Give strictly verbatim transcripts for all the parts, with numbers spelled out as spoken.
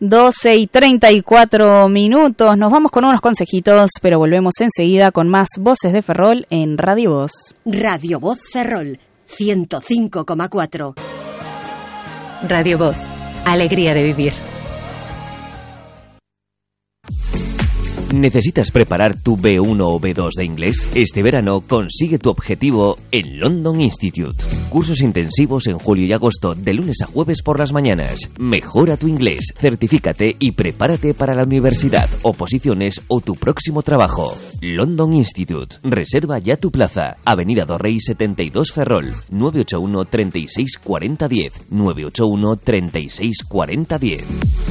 doce y treinta y cuatro minutos. Nos vamos con unos consejitos, pero volvemos enseguida con más Voces de Ferrol en Radio Voz. Radio Voz Ferrol, ciento cinco coma cuatro. Radio Voz, alegría de vivir. ¿Necesitas preparar tu B uno o B dos de inglés? Este verano consigue tu objetivo en London Institute. Cursos intensivos en julio y agosto de lunes a jueves por las mañanas. Mejora tu inglés, certifícate y prepárate para la universidad, oposiciones o tu próximo trabajo. London Institute. Reserva ya tu plaza. Avenida Dorrey setenta y dos Ferrol. nueve ocho uno, treinta y seis, cuarenta, diez. nueve ocho uno, treinta y seis, cuarenta, diez.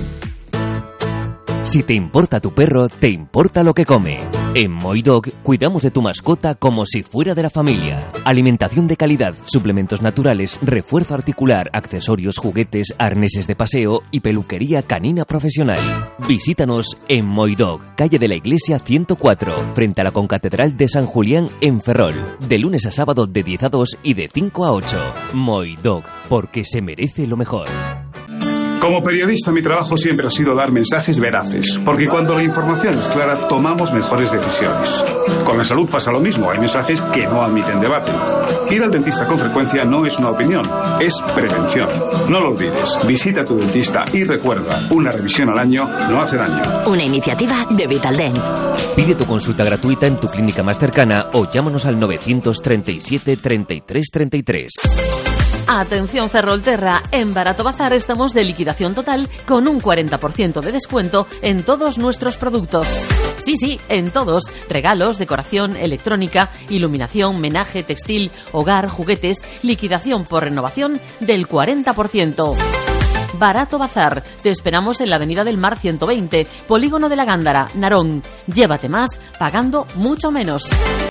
Si te importa tu perro, te importa lo que come. En Moidog cuidamos de tu mascota como si fuera de la familia. Alimentación de calidad, suplementos naturales, refuerzo articular, accesorios, juguetes, arneses de paseo y peluquería canina profesional. Visítanos en Moidog, calle de la Iglesia ciento cuatro, frente a la Concatedral de San Julián en Ferrol. De lunes a sábado de diez a dos y de cinco a ocho. Moidog, porque se merece lo mejor. Como periodista, mi trabajo siempre ha sido dar mensajes veraces, porque cuando la información es clara, tomamos mejores decisiones. Con la salud pasa lo mismo, hay mensajes que no admiten debate. Ir al dentista con frecuencia no es una opinión, es prevención. No lo olvides, visita a tu dentista y recuerda, una revisión al año no hace daño. Una iniciativa de Vitaldent. Pide tu consulta gratuita en tu clínica más cercana o llámanos al novecientos treinta y siete, treinta y tres, treinta y tres. Atención Ferrolterra, en Barato Bazar estamos de liquidación total con un cuarenta por ciento de descuento en todos nuestros productos. Sí, sí, en todos. Regalos, decoración, electrónica, iluminación, menaje, textil, hogar, juguetes, liquidación por renovación del cuarenta por ciento. Barato Bazar. Te esperamos en la Avenida del Mar ciento veinte, Polígono de la Gándara, Narón. Llévate más pagando mucho menos.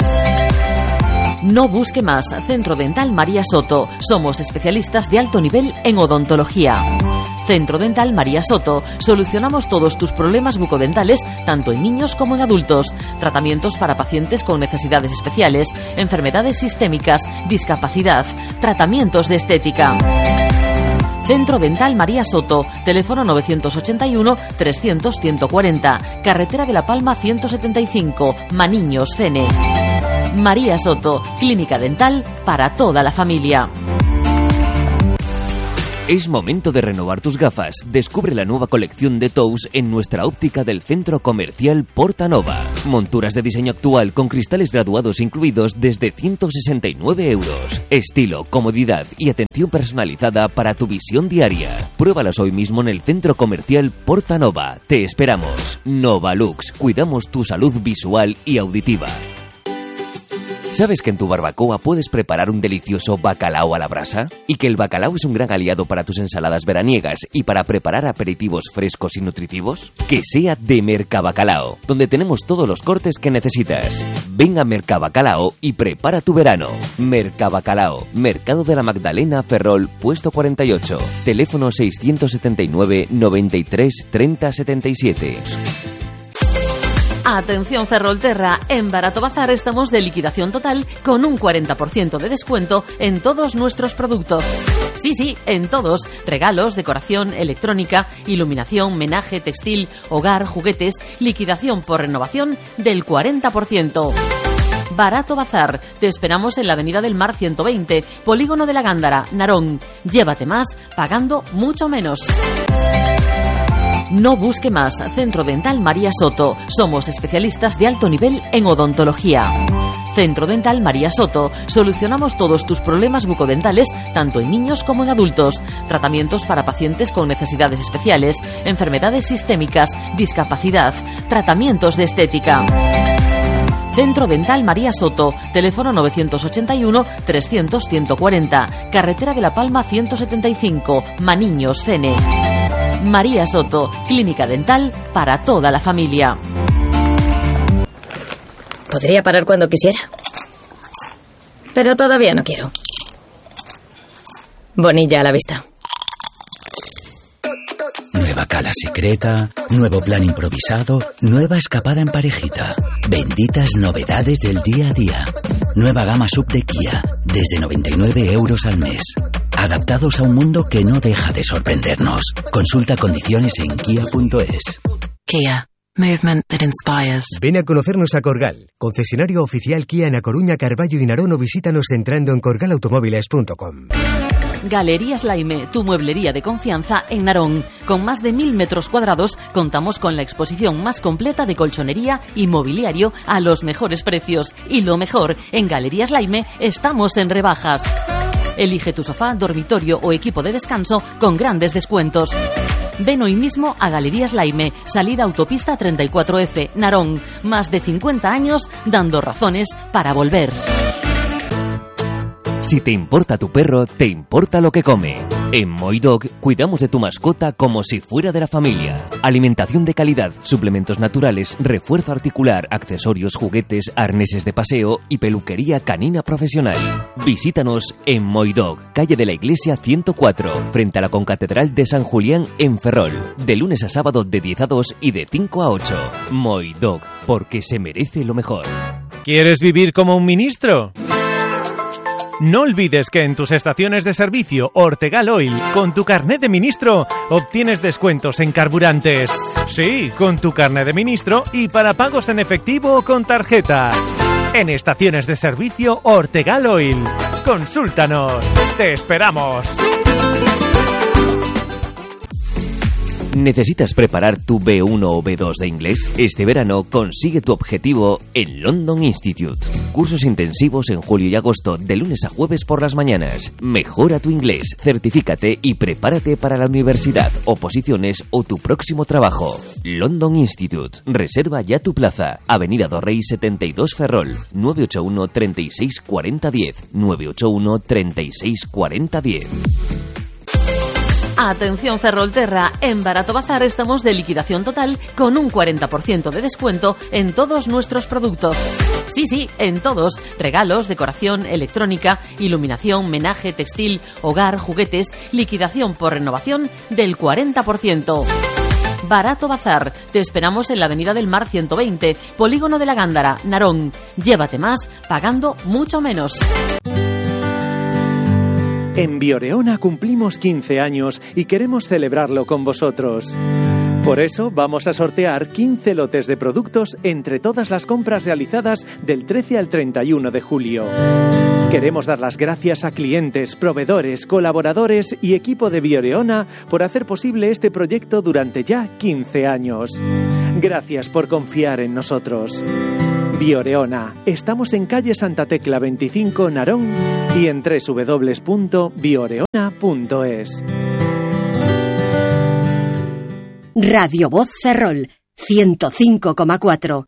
No busque más. Centro Dental María Soto. Somos especialistas de alto nivel en odontología. Centro Dental María Soto. Solucionamos todos tus problemas bucodentales, tanto en niños como en adultos. Tratamientos para pacientes con necesidades especiales, enfermedades sistémicas, discapacidad, tratamientos de estética. Centro Dental María Soto. Teléfono novecientos ochenta y uno, trescientos, ciento cuarenta. Carretera de la Palma ciento setenta y cinco. Maniños, Fene. María Soto, clínica dental para toda la familia. Es momento de renovar tus gafas. Descubre la nueva colección de Tous en nuestra óptica del Centro Comercial Portanova. Monturas de diseño actual con cristales graduados incluidos desde ciento sesenta y nueve euros. Estilo, comodidad y atención personalizada para tu visión diaria. Pruébalas hoy mismo en el Centro Comercial Portanova. Te esperamos. Novalux. Cuidamos tu salud visual y auditiva. ¿Sabes que en tu barbacoa puedes preparar un delicioso bacalao a la brasa? Y que el bacalao es un gran aliado para tus ensaladas veraniegas y para preparar aperitivos frescos y nutritivos? Que sea de Mercabacalao, donde tenemos todos los cortes que necesitas. Ven a Mercabacalao y prepara tu verano. Mercabacalao, Mercado de la Magdalena, Ferrol, puesto cuarenta y ocho. Teléfono seiscientos setenta y nueve, noventa y tres, treinta, setenta y siete. Atención Ferrolterra, en Barato Bazar estamos de liquidación total con un cuarenta por ciento de descuento en todos nuestros productos. Sí, sí, en todos. Regalos, decoración, electrónica, iluminación, menaje, textil, hogar, juguetes, liquidación por renovación del cuarenta por ciento. Barato Bazar. Te esperamos en la Avenida del Mar ciento veinte, Polígono de la Gándara, Narón. Llévate más pagando mucho menos. No busque más. Centro Dental María Soto. Somos especialistas de alto nivel en odontología. Centro Dental María Soto. Solucionamos todos tus problemas bucodentales, tanto en niños como en adultos. Tratamientos para pacientes con necesidades especiales, enfermedades sistémicas, discapacidad, tratamientos de estética. Centro Dental María Soto. Teléfono novecientos ochenta y uno, trescientos, ciento cuarenta. Carretera de la Palma ciento setenta y cinco. Maniños, Fene. María Soto, clínica dental para toda la familia. Podría parar cuando quisiera, pero todavía no quiero. Bonilla a la vista. Nueva cala secreta, nuevo plan improvisado, nueva escapada en parejita. Benditas novedades del día a día. Nueva gama sub de Kia, desde noventa y nueve euros al mes. adaptados a un mundo que no deja de sorprendernos. Consulta condiciones en kia punto es. Kia. Movement that inspires. Ven a conocernos a Corgal, concesionario oficial Kia en A Coruña, Carballo y Narón, o visítanos entrando en corgal automóviles punto com. Galerías Laime, tu mueblería de confianza en Narón. Con más de mil metros cuadrados, contamos con la exposición más completa de colchonería y mobiliario a los mejores precios. Y lo mejor, en Galerías Laime estamos en rebajas. Elige tu sofá, dormitorio o equipo de descanso con grandes descuentos. Ven hoy mismo a Galerías Laime, salida autopista treinta y cuatro F, Narón. Más de cincuenta años dando razones para volver. Si te importa tu perro, te importa lo que come. En Moidog cuidamos de tu mascota como si fuera de la familia. Alimentación de calidad, suplementos naturales, refuerzo articular, accesorios, juguetes, arneses de paseo y peluquería canina profesional. Visítanos en Moidog, calle de la Iglesia ciento cuatro, frente a la Concatedral de San Julián en Ferrol. De lunes a sábado de diez a dos y de cinco a ocho. Moidog, porque se merece lo mejor. ¿Quieres vivir como un ministro? No olvides que en tus estaciones de servicio Ortegal Oil, con tu carnet de ministro, obtienes descuentos en carburantes. Sí, con tu carnet de ministro y para pagos en efectivo o con tarjeta. En estaciones de servicio Ortegal Oil. Consúltanos. ¡Te esperamos! ¿Necesitas preparar tu B uno o B dos de inglés? Este verano consigue tu objetivo en London Institute. Cursos intensivos en julio y agosto de lunes a jueves por las mañanas. Mejora tu inglés, certifícate y prepárate para la universidad, oposiciones o tu próximo trabajo. London Institute. Reserva ya tu plaza. Avenida Dorrey setenta y dos Ferrol. nueve ocho uno, treinta y seis, cuarenta, diez. nueve ocho uno, treinta y seis, cuarenta, diez. Atención Ferrolterra, en Barato Bazar estamos de liquidación total con un cuarenta por ciento de descuento en todos nuestros productos. Sí, sí, en todos. Regalos, decoración, electrónica, iluminación, menaje, textil, hogar, juguetes, liquidación por renovación del cuarenta por ciento. Barato Bazar. Te esperamos en la Avenida del Mar ciento veinte, Polígono de la Gándara, Narón. Llévate más pagando mucho menos. En Bioreona cumplimos quince años y queremos celebrarlo con vosotros. Por eso vamos a sortear quince lotes de productos entre todas las compras realizadas del trece al treinta y uno de julio. Queremos dar las gracias a clientes, proveedores, colaboradores y equipo de Bioreona por hacer posible este proyecto durante ya quince años. Gracias por confiar en nosotros. Bioreona. Estamos en calle Santa Tecla veinticinco, Narón, y en doble u doble u doble u punto bioreona punto es. Radio Voz Ferrol, ciento cinco coma cuatro.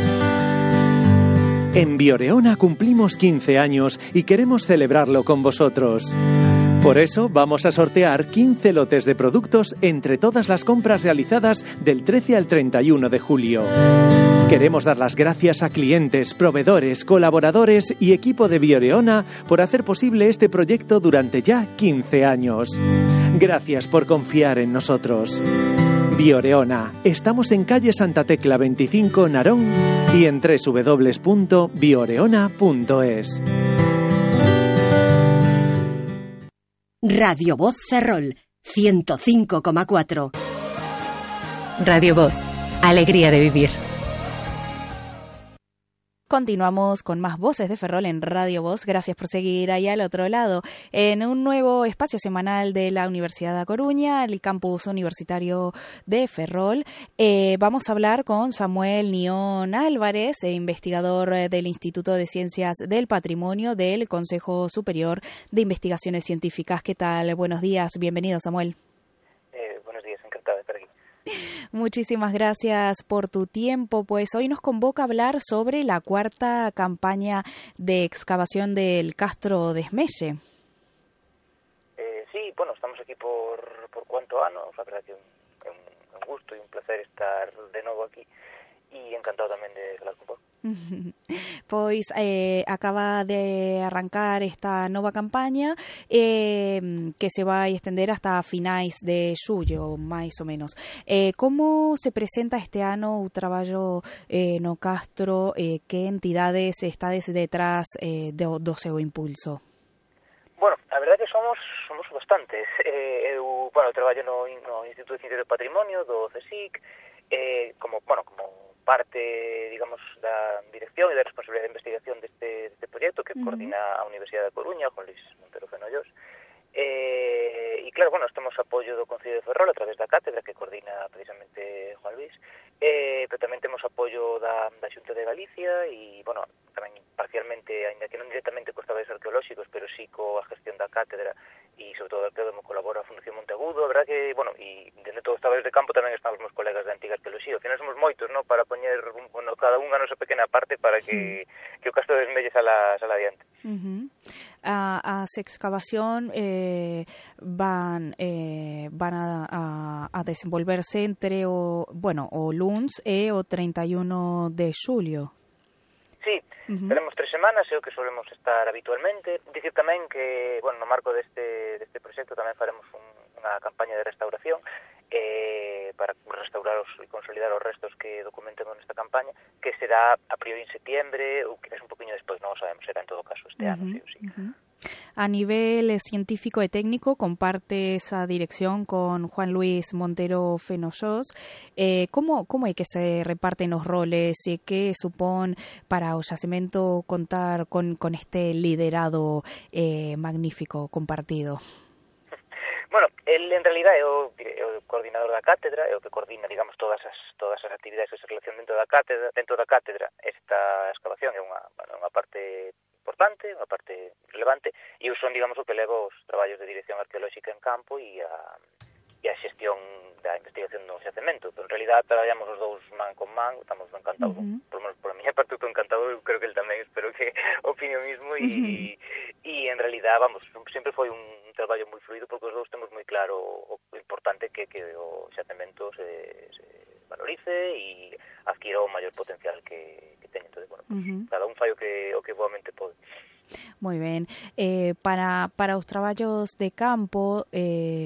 En Bioreona cumplimos quince años y queremos celebrarlo con vosotros. Por eso vamos a sortear quince lotes de productos entre todas las compras realizadas del trece al treinta y uno de julio. Queremos dar las gracias a clientes, proveedores, colaboradores y equipo de Bioreona por hacer posible este proyecto durante ya quince años. Gracias por confiar en nosotros. Bioreona. Estamos en calle Santa Tecla veinticinco, Narón, y en doble u doble u doble u punto bioreona punto es. Radio Voz Ferrol, ciento cinco coma cuatro. Radio Voz. Alegría de vivir. Continuamos con más Voces de Ferrol en Radio Voz. Gracias por seguir ahí al otro lado. En un nuevo espacio semanal de la Universidad de A Coruña, el campus universitario de Ferrol, eh, vamos a hablar con Samuel Nión Álvarez, eh, investigador del Instituto de Ciencias del Patrimonio del Consejo Superior de Investigaciones Científicas. ¿Qué tal? Buenos días. Bienvenido, Samuel. Eh, buenos días, encantado de estar aquí. Muchísimas gracias por tu tiempo. Pues hoy nos convoca a hablar sobre la cuarta campaña de excavación del Castro Desmelle. Eh, sí, bueno, estamos aquí por, por cuánto ano, la verdad que es un, un gusto y un placer estar de nuevo aquí y encantado también de hablar con vos. Pois eh, acaba de arrancar esta nova campaña eh, que se vai estender hasta finais de xullo, máis ou menos. Eh, como se presenta este ano o traballo eh, no Castro? Eh, que entidades estades detrás eh, do, do seu impulso? Bueno, a verdade que somos somos bastantes. Eh, eu, bueno, traballo no, no Instituto de Ciencias do Patrimonio do CSIC, eh, como, bueno, como parte, digamos, da dirección e da responsabilidade de investigación deste, deste proxecto que uh-huh. coordina a Universidade da Coruña, Juan Luis Montero Fenollós. Eh, e claro, bueno, temos apoio do Concello de Ferrol a través da cátedra que coordina precisamente Juan Luis, eh, pero tamén temos apoio da, da Xunta de Galicia e, bueno, tamén parcialmente, ainda que non directamente cos traballos arqueolóxicos, pero sí coa gestión da cátedra e, sobre todo, arqueólogo colabora a Fundación Monteagudo. A verdad que, bueno, e dentro de todos os traballos de campo tamén están os meus colegas da antiga arqueoloxía. Ao final somos moitos, ¿no?, para poñer, bueno, cada unha a nosa pequena parte para que, sí. que o Castro de Esmelles sala, sala adiante. Uh-huh. A, as excavación eh, van eh, van a, a, a desenvolverse entre o, bueno, o luns e o treinta e un de xulio. Sí, uh-huh. Teremos tres semanas, é o que solemos estar habitualmente. Dicir tamén que, bueno, no marco deste, deste proxecto tamén faremos un, unha campaña de restauración eh, para restaurar os, e consolidar os restos que documentemos nesta campaña, que será a priori en septiembre ou quizás un poquinho despois, non o sabemos, será en todo caso este uh-huh. ano, sí ou sí. Uh-huh. A nivel científico e técnico, comparte esa dirección con Juan Luis Montero Fenollós. Eh, como, como é que se reparten os roles e que supón para o xacemento contar con, con este liderado eh, magnífico compartido? Bueno, el en realidad é o, é o coordinador da cátedra, é o que coordina, digamos, todas as todas as actividades que se relacionan dentro da cátedra. Dentro da cátedra, esta excavación é unha, bueno, unha parte importante, unha parte relevante, e eu son, digamos, o que levo os traballos de dirección arqueolóxica en campo e a, e a xestión da investigación do xacemento. Pero, en realidad, traballamos os dous man con man, estamos encantados, uh-huh. por, por a miña parte, estou encantado, eu creo que el tamén, espero que opine o mismo, e, uh-huh. e en realidad, vamos, sempre foi un traballo moi fluido, porque os dous temos moi claro o, o importante que que o xacemento se, se valorice e adquira o maior potencial que, que teña. Entonces, bueno, pues, uh-huh. cada un fai o que, o que boamente pode. Moi ben. Eh, para, para os traballos de campo, eh,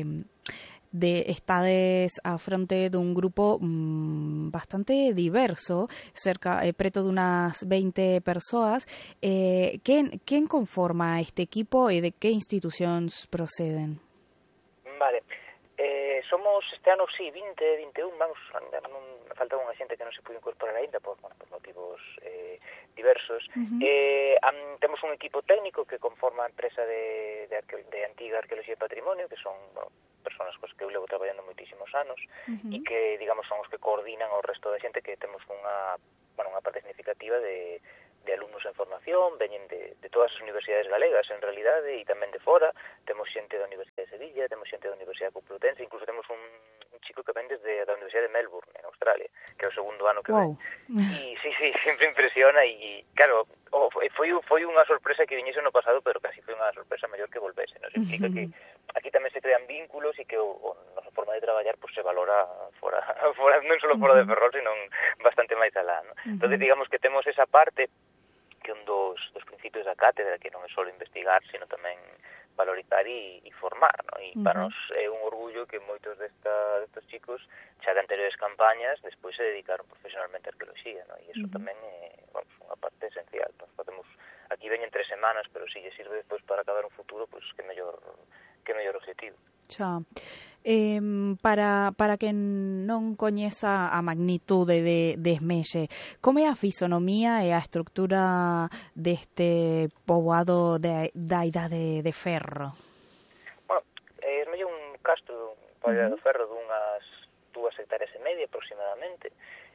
de estades a fronte dun grupo mmm, bastante diverso, cerca eh, preto dunhas veinte persoas. Eh, quen, quen conforma este equipo e de que institucións proceden? Vale. Eh, somos este ano, sí, vinte, vinte e un, vamos, non, falta unha xente que non se pudo incorporar aínda por, bueno, por motivos eh, diversos. Uh-huh. Eh, am, temos un equipo técnico que conforma a empresa de, de, arque, de antiga arqueoloxía e patrimonio, que son, bueno, personas cos que eu levo traballando moitísimos anos, uh-huh. e que, digamos, son os que coordinan o resto da xente, que temos unha, bueno, unha parte significativa de de alumnos en formación, veñen de, de todas as universidades galegas, en realidade, e tamén de fora. Temos xente da Universidade de Sevilla, temos xente da Universidade Complutense, incluso temos un, un chico que ven desde da Universidade de Melbourne, en Australia, que é o segundo ano que wow. ven. E sí, sí, sempre impresiona, e claro, oh, foi, foi unha sorpresa que viñese no pasado, pero casi foi unha sorpresa maior que volvese. Nos explica que aquí tamén se crean vínculos e que o, o nosa forma de traballar pues, se valora fora, fora non só fora de Ferrol, sino bastante máis alá, ¿no? Entonces, digamos que temos esa parte que un dos, dos principios da cátedra, que non é só investigar, sino tamén valorizar e, e formar, ¿no? E uh-huh. para nos é un orgullo que moitos desta, destes chicos, xa de anteriores campañas, despois se dedicaron profesionalmente a arqueoloxía, ¿no? E iso uh-huh. tamén é, vamos, unha parte esencial. Nos facemos, aquí veñen tres semanas, pero se lle sirve despois para acabar un futuro, pois pues, que mellor que mellor objetivo. Xa. Eh, para, para que non coñeza a magnitude de, de Esmelle, como é a fisonomía e a estructura deste poboado de, da idade de ferro? Bueno, eh, Esmelle é un castro da idade uh-huh. de ferro dunhas dúas hectáreas e media aproximadamente.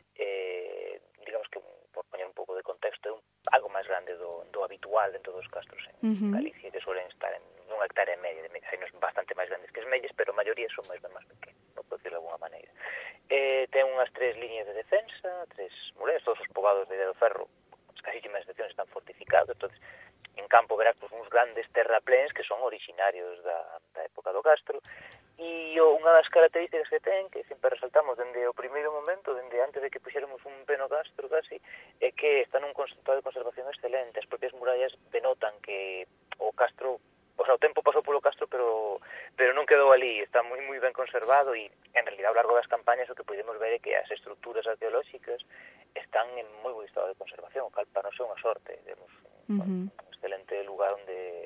Eh, digamos que, por poñer un pouco de contexto, é un, algo máis grande do, do habitual dentro dos castros en uh-huh. Galicia, que suelen estar en unha hectárea e media, de media. Hai nos bastante máis grandes que Esmelles, pero a maioría son máis ben máis pequenos, non podo decirlo de alguna maneira. Eh, ten unhas tres líneas de defensa, tres mureas, todos os poboados de Idade do Ferro, as casísimas excepcións están fortificados, entonces en campo verás pues, uns grandes terrapléns que son orixinarios da, da época do castro, e unha das características que ten, que sempre resaltamos dende o primeiro momento, dende antes de que puxéramos un pé no castro casi, é que está nun estado de conservación excelente. As propias murallas denotan que o castro, o sea, o tempo pasou polo castro, pero pero non quedou ali, está moi moi ben conservado, e en realidad ao largo das campañas o que podemos ver é que as estruturas arqueolóxicas están en moi bon estado de conservación, o cal para non ser unha sorte. Temos uh-huh. un excelente lugar onde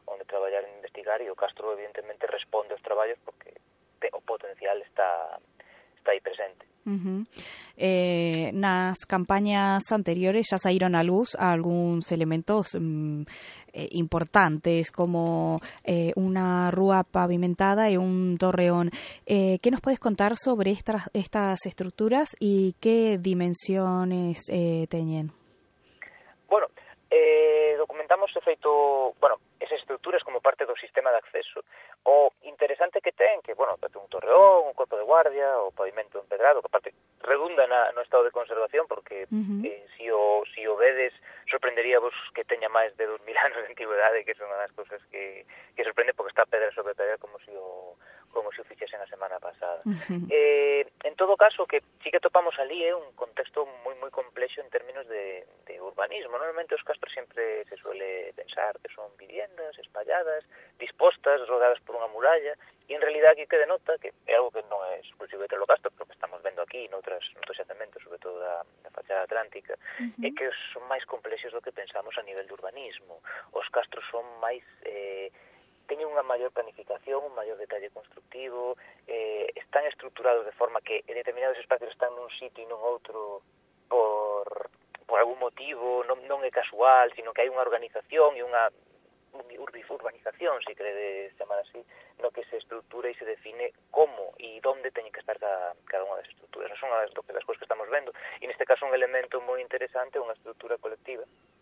onde traballar e investigar, e o Castro evidentemente responde aos traballos porque te, o potencial está está aí presente. Uh-huh. Eh, nas campañas anteriores xa saíron a luz algúns elementos um, eh, importantes como eh, unha rúa pavimentada e un torreón. Eh, que nos podes contar sobre estas, estas estructuras e que dimensiones eh, teñen? Bueno, eh, documentamos o feito, bueno, esas estructuras como parte do sistema de acceso. O interesante que ten, que, bueno, ten un torreón, un corpo de guardia, o pavimento empedrado, que aparte redunda na, no estado de conservación, porque uh-huh. eh, si, o, si o vedes, sorprenderíavos que teña máis de dos mil anos de antigüedade, que son unha das cousas que, que sorprende, porque está pedra sobre pedra como si o como se o fixesen a semana pasada. Uh-huh. Eh, en todo caso, que sí que topamos ali é eh, un contexto moi moi complexo en términos de, de urbanismo. Normalmente os castros sempre se suele pensar que son viviendas espalladas, dispostas, rodeadas por unha muralla, e en realidad aquí que denota, que é algo que non é exclusivo de Trelocastro, pero que estamos vendo aquí noutras, noutros xacementos, sobre todo da, da fachada atlántica, uh-huh. é que son máis complexos do que pensamos a nivel de urbanismo. Os castros son máis... Eh, teñen unha maior planificación, un maior detalle constructivo, eh, están estructurados de forma que en determinados espacios están nun sitio e non outro por, por algún motivo, non, non é casual, sino que hai unha organización e unha urbanización, se queredes chamar así, no que se estrutura e se define como e onde teñen que estar cada, cada unha das estructuras. Son as, das cousas que estamos vendo, e neste caso un elemento moi interesante, unha estructura colectiva,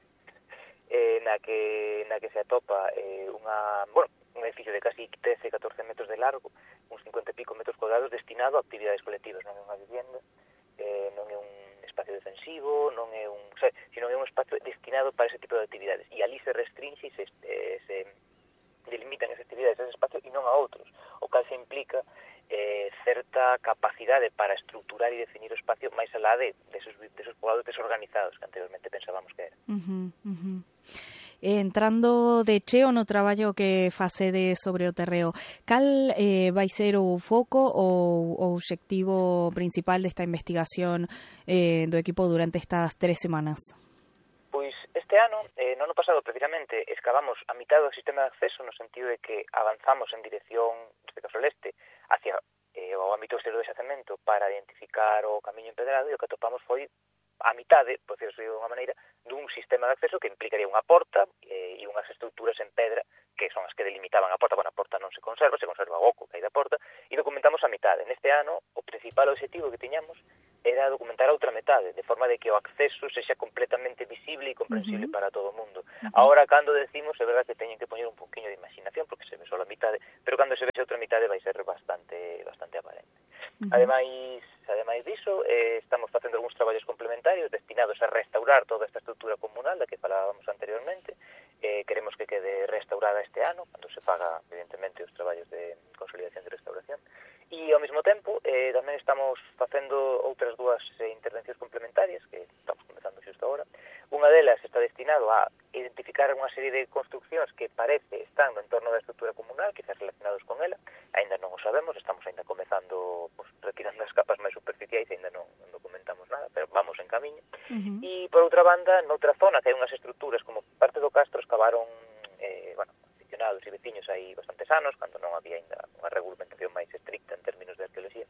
eh, na que na que se atopa eh, unha, bueno, un edificio de casi trece, catorce metros de largo, uns cincuenta e pico metros cuadrados, destinado a actividades colectivas, non é unha vivienda, eh, non é un espacio defensivo, non é un, o sea, sino é un espacio destinado para ese tipo de actividades, e ali se restringe e se, eh, se delimitan esas actividades a ese espacio e non a outros, o cal se implica eh, certa capacidade para estruturar e definir o espacio máis alá de, de, esos, de esos poblados desorganizados que anteriormente pensábamos que era. Uh-huh, uh-huh. Entrando de cheo no traballo que facede sobre o terreo, cal eh, vai ser o foco ou o obxectivo principal desta investigación eh, do equipo durante estas tres semanas? Pois este ano, eh, no ano pasado precisamente, escavamos a mitad do sistema de acceso no sentido de que avanzamos en dirección, neste caso leste, hacia eh, o ámbito exterior do xacemento para identificar o camiño empedrado, e o que atopamos foi a mitade, por decirlo de unha maneira, dun sistema de acceso que implicaría unha porta eh, e unhas estruturas en pedra que son as que delimitaban a porta. Bueno, a porta non se conserva, se conserva o oco que hai da porta, e documentamos a mitade. Neste ano, o principal objetivo que tiñamos era documentar a outra metade, de forma de que o acceso sexa completamente visible e comprensible uh-huh. para todo o mundo. Uh-huh. Ahora, cando decimos, é verdad que teñen que poñer un poquinho de imaginación, porque se ve só a mitade, pero cando se ve a outra mitade vai ser bastante bastante aparente. Uh-huh. Ademais, ademais diso, eh, estamos facendo algúns traballos complementarios destinados a restaurar toda esta estrutura comunal da que falábamos anteriormente. Eh, queremos que quede restaurada este ano, cando se faga, evidentemente, os traballos de consolidación e restauración. E, ao mesmo tempo, eh, tamén estamos facendo outras dúas eh, intervencións complementarias, que estamos comenzando xusto agora. Unha delas está destinado a identificar unha serie de construccións que parece están no entorno da estrutura comunal, quizás relacionados con ela. Ainda non o sabemos, estamos ainda comezando, pues, retirando as capas máis superficiais, ainda non, non documentamos nada, pero vamos en camiño. Uh-huh. E, por outra banda, noutra zona que hai unhas estruturas como parte do Castro, excavaron, eh, bueno, aficionados e veciños hai bastantes anos, cando non había ainda unha regulamentación máis estricta en términos de arqueoloxía.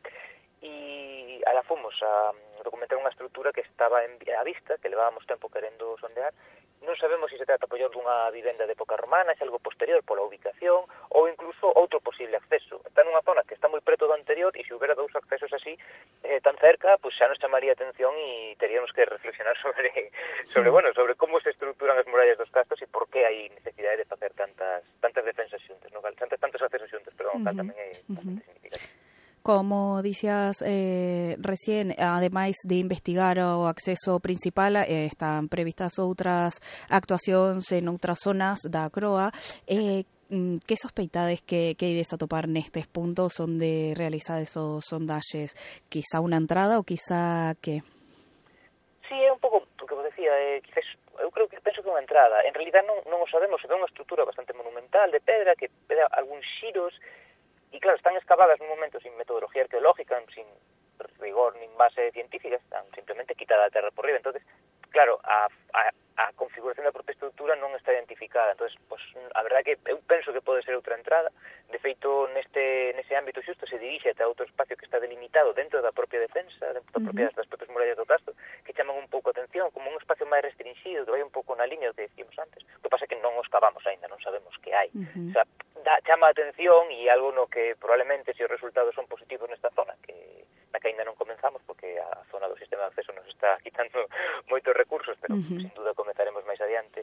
E ala fomos a documentar unha estrutura que estaba en, a vista, que levábamos tempo querendo sondear. Non sabemos se se trata pollor dunha vivenda de época romana, se algo posterior pola ubicación, ou incluso outro posible acceso. Está nunha zona que está moi preto do anterior, e se houbera dous accesos así eh, tan cerca, pues xa nos chamaría a atención e teríamos que reflexionar sobre, sobre, bueno, sobre como se estruturan as murallas dos castros e por que hai necesidade de facer tantas tantas defensas xuntas, no? tantas, tantos accesos xuntos, pero uh-huh. tamén é bastante uh-huh. significativo. Como dicías eh, recién, ademais de investigar o acceso principal, eh, están previstas outras actuacións en outras zonas da Croa. Eh, que sospeitades que, que ides a topar nestes puntos onde realizades os sondaxes? Quizá unha entrada ou quizá que? Sí, é un pouco o que vos decía, eh, quizás, eu creo que penso que unha entrada. En realidad non, non o sabemos, se ve unha estrutura bastante monumental de pedra que peda algúns xiros. E claro, están excavadas nun momento sin metodología arqueológica, sin rigor nin base científica, están simplemente quitada a terra por riba. Entonces, claro, a, a a configuración da propia estrutura non está identificada. Entonces, pues, a verdade que eu penso que pode ser outra entrada. De feito, neste nese ámbito xusto se dirixe ata outro espacio que está delimitado dentro da propia defensa, dentro da propia, das propias murallas do castro, que chaman un pouco a atención, como un espacio máis restringido, que vai un pouco na liña do que decíamos antes. O que pasa é que non os cavamos aínda, non sabemos que hai. Uh-huh. O sea, da, chama a atención e algo no que probablemente, se os resultados son positivos nesta zona, que na que aínda non comenzamos, porque a zona do sistema de acceso nos está quitando moitos recursos, pero uh-huh. sin duda comenzaremos máis adiante,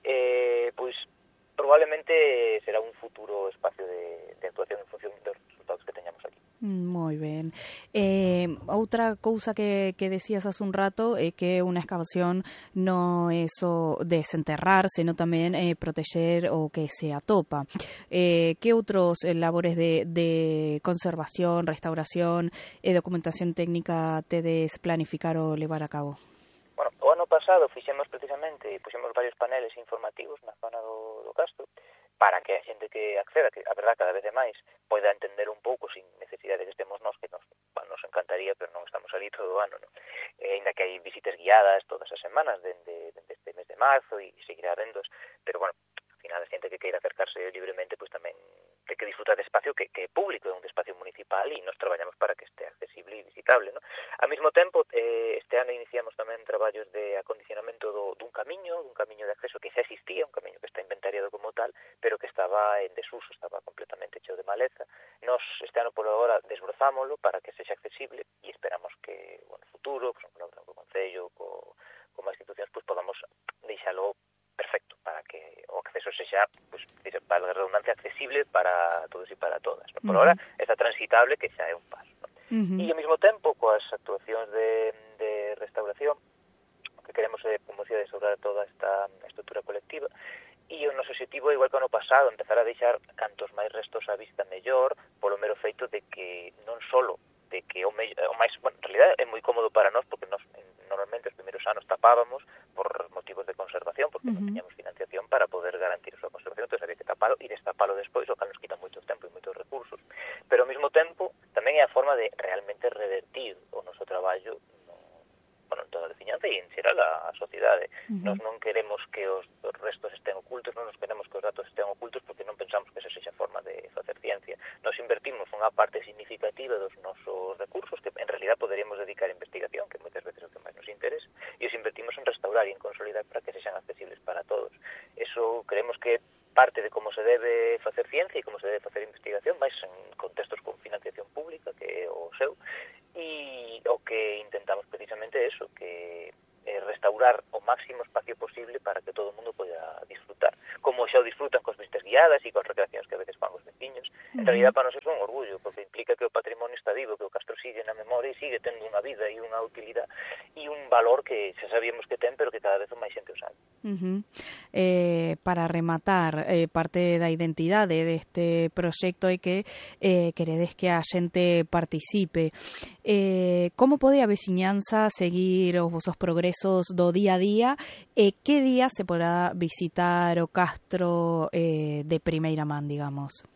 eh, pois probablemente será un futuro espacio de, de actuación en función dos resultados que teñamos aquí. Moi ben. Eh, outra cousa que, que decías hace un rato é que unha excavación non é só desenterrar, senón tamén eh, proteger o que se atopa. Eh, que outros eh, labores de, de conservación, restauración e documentación técnica tedes planificar ou levar a cabo? Bueno, o ano pasado fixemos precisamente, puxemos varios paneles informativos na zona do, do Castro, para que a xente que acceda, que a verdade cada vez é máis, poida entender un pouco sin necesidade que estemos nós, que nos, bueno, nos encantaría, pero non estamos ali todo o ano, non? Eh, ainda que hai visitas guiadas todas as semanas dende, dende este mes de marzo e seguirá vendos, pero bueno, ao final a xente que queira acercarse libremente, pois tamén ten que disfrutar de espacio que, que é público, é un espacio municipal e nos traballamos para que este accesible e visitable, non? Ao mesmo tempo, eh, este ano iniciamos tamén traballos de acondicionamento do, dun camiño, dun camiño de acceso que xa existía, un camiño que está inventariado como tal, pero que estaba en desuso, estaba completamente cheo de maleza. Nos, este ano, por agora, desbrozámoslo para que sexa accesible e esperamos que, bueno, no futuro, pues, colaborando co Concello, co, con máis institucións, pues, podamos deixalo perfecto para que o acceso sexa, pues, para a redundancia, accesible para todos e para todas, ¿no? Por uh-huh. ahora está transitable, que xa é un paso, ¿no? Uh-huh. E ao mesmo tempo, coas actuacións de, de restauración, que queremos, eh, como decía, restaurar toda esta estrutura colectiva, e o noso objetivo, igual que o ano pasado, empezar a deixar cantos máis restos á vista mellor, polo mero feito de que non solo de que o, me, o máis, bueno, en realidad é moi cómodo para nós, porque nós normalmente os primeiros anos tapábamos por motivos de conservación, porque uh-huh. non tiñamos financiación para poder garantir a súa conservación, entón había que tapalo e destapalo despois, o cal nos quita moito tempo e moitos recursos. Pero ao mesmo tempo tamén é a forma de realmente revertir o noso traballo no, bueno, en toda a veciñanza e en xeral a, a sociedade. Uh-huh. Nós non queremos que os, os restos estén ocultos, non nos queremos que os datos estén ocultos, porque non pensamos que esa sexa forma de facer ciencia. Nos invertimos unha parte significativa dos nosos recursos, que en realidad poderíamos dedicar a investigación, que moitas veces é o que máis nos interesa, e os invertimos en restaurar e en consolidar para que sexan accesibles para todos. Eso creemos que parte de como se debe facer ciencia e como se debe facer investigación, máis en contextos con financiación pública, que é o seu, e o que intentamos precisamente é eso, que é restaurar o máximo espacio posible para que todo o mundo poida disfrutar. Como xa o disfrutan cos visitas guiadas e cos recreacións que a veces fan os veciños. En uh-huh. realidad, para nós é un orgullo, porque implica que o patrimonio está vivo, que o Castro sigue na memoria e sigue tendo unha vida e unha utilidade e un valor que xa sabíamos que ten, pero que cada vez máis xente usando. Uh-huh. Eh, para rematar, eh, parte da identidade deste proxecto é que eh, queredes que a xente participe. Eh, como pode a veciñanza seguir os vosos progresos do día a día e que día se podrá visitar o Castro eh, de primeira man, digamos?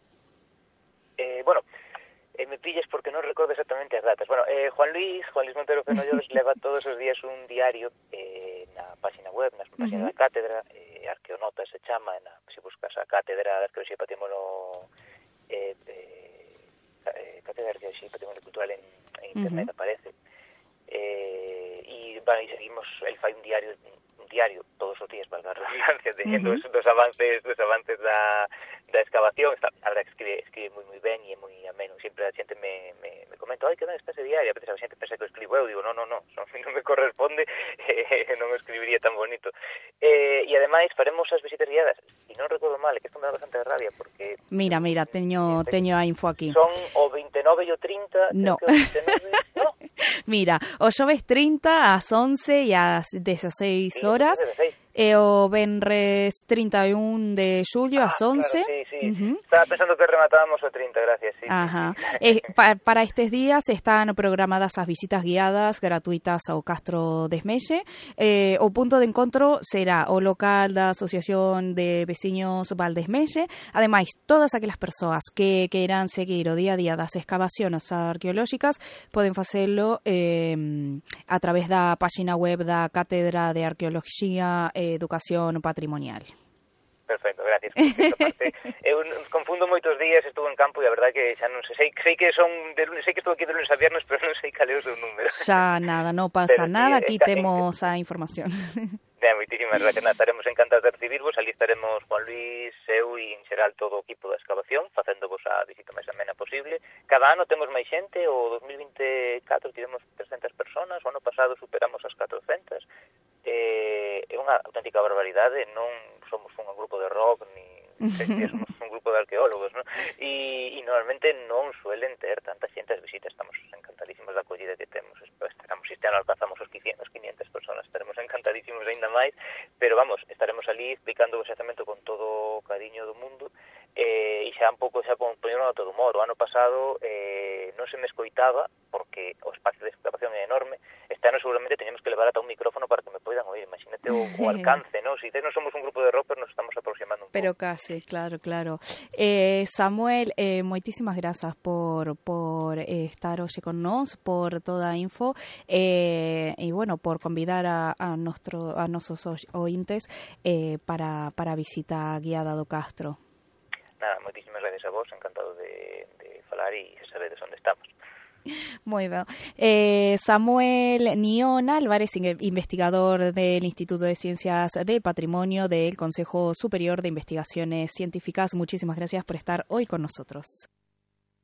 Eh, bueno, eh, me pilles porque non recordo exactamente as datas. Bueno, eh, Juan Luis, Juan Luis Montero Fenollos leva todos os días un diario eh, na página web, na página uh-huh. da cátedra, eh, Arqueonota se chama, na, se buscas a cátedra de Arqueoloxía e Patrimonio eh, eh, eh, cátedra de Arqueoloxía e Patrimonio Cultural en, en internet uh-huh. aparece. Eh, e, bueno, e seguimos, el fai un diario un diario todos os días, valga a redundancia, teniendo uh-huh. dos avances dos avances da, da excavación. Está, a verdade que escribe, escribe moi moi ben e é moi ameno. Sempre a xente me, me, me comenta, ai, que ben está ese diario, a veces a xente pensa que o escribo eu, digo, non, non, non, non me corresponde, eh, non o escribiría tan bonito. Eh, e ademais faremos as visitas guiadas, e non recordo mal, é que isto me dá bastante rabia, porque... Mira, mira, teño, teño a info aquí. Son o veintinueve e o trinta, no. Que o veintinueve, no. Mira, o xoves trinta ás once e ás dezasseis horas, sí, e o venres trinta e un de xullo ás once. Ah, claro, sí, sí. Uh-huh. Estaba pensando que rematábamos o trinta, gracias. Sí, Ajá. Sí, sí. Eh, pa, para estes días están programadas as visitas guiadas gratuitas ao Castro Desmelle. Eh, o punto de encontro será o local da Asociación de Veciños Valdesmelle. Ademais, todas aquelas persoas que queiran seguir o día a día das excavacións arqueolóxicas poden facelo eh, a través da página web da Cátedra de Arqueoloxía eh, educación patrimonial. Perfecto, gracias. Parte, eu confundo moitos días, estuve en campo e a verdade que xa non sei, sei, sei que son de lunes, sei que estou aquí de lunes a viernes, pero non sei cal é o seu número. Xa nada, non pasa pero, nada, aquí está, temos a información. Ben, moitísimas gracias, nada, estaremos encantados de recibirvos, ali estaremos Juan Luis, eu e en xeral todo o equipo da excavación, facéndovos a visita máis amena posible. Cada ano temos máis xente, o dos mil vinte e catro tivemos trescentas personas, o ano pasado superamos as catrocentas. Eh, é unha auténtica barbaridade, non somos un grupo de rock ni somos un grupo de arqueólogos, ¿no? E, e normalmente non suelen ter tanta xente as visitas, estamos encantadísimos da acollida que temos, esperamos este ano alcanzamos os quinientas personas, estaremos encantadísimos ainda máis, pero vamos, estaremos ali explicando o xacemento con todo o cariño do mundo, eh, e xa un pouco xa poñeron a todo humor. O ano pasado eh, non se me escoitaba porque o espacio de excavación é enorme. Este ano seguramente teñemos que levar ata un micrófono para que me poidan oír. Imagínate o, o alcance, ¿no? Si non somos un grupo de rockers, nos estamos aproximando un pouco. Pero casi, claro, claro. Eh, Samuel, eh, moitísimas grazas por por eh, estar hoxe con nós, por toda a info, eh, e bueno, por convidar a, a, nostro, a nosos ointes eh, para, para a visita guiada do Castro. Nada, moitísimas gracias a vos, encantado de, de falar e sabedes onde estamos. Muy bien. Eh, Samuel Nión Álvarez, investigador del Instituto de Ciencias de Patrimonio del Consejo Superior de Investigaciones Científicas, muchísimas gracias por estar hoy con nosotros.